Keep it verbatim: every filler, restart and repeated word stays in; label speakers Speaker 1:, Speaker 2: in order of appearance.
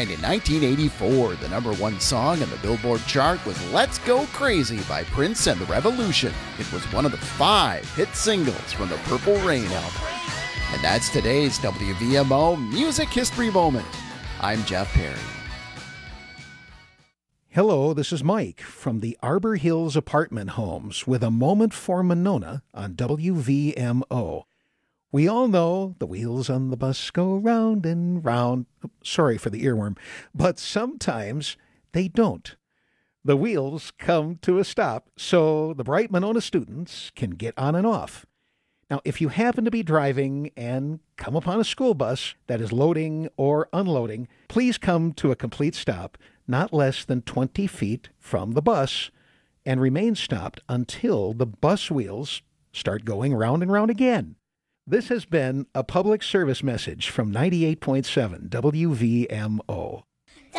Speaker 1: And in nineteen eighty-four, the number one song on the Billboard chart was Let's Go Crazy by Prince and the Revolution. It was one of the five hit singles from the Purple Rain album. And that's today's W V M O Music History Moment. I'm Jeff Perry.
Speaker 2: Hello, this is Mike from the Arbor Hills Apartment Homes with a moment for Monona on W V M O. We all know the wheels on the bus go round and round. Sorry for the earworm, but sometimes they don't. The wheels come to a stop so the bright Monona students can get on and off. Now, if you happen to be driving and come upon a school bus that is loading or unloading, please come to a complete stop not less than twenty feet from the bus and remain stopped until the bus wheels start going round and round again. This has been a public service message from ninety-eight point seven W V M O.